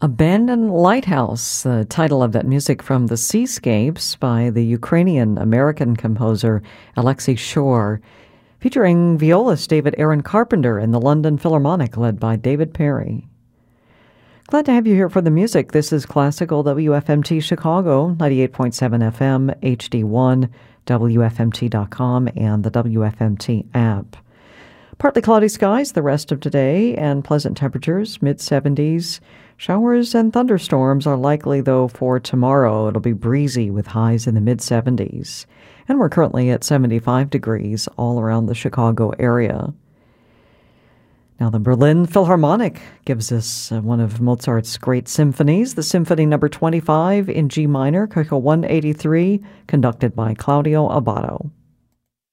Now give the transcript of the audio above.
Abandoned Lighthouse, the title of that music from The Seascapes by the Ukrainian-American composer Alexei Shor, featuring violist David Aaron Carpenter and the London Philharmonic led by David Perry. Glad to have you here for the music. This is Classical WFMT Chicago, 98.7 FM, HD1, WFMT.com, and the WFMT app. Partly cloudy skies the rest of today and pleasant temperatures, mid-70s. Showers and thunderstorms are likely, though, for tomorrow. It'll be breezy with highs in the mid-70s. And we're currently at 75 degrees all around the Chicago area. Now, the Berlin Philharmonic gives us one of Mozart's great symphonies, the Symphony No. 25 in G minor, K.K. 183, conducted by Claudio Abbado.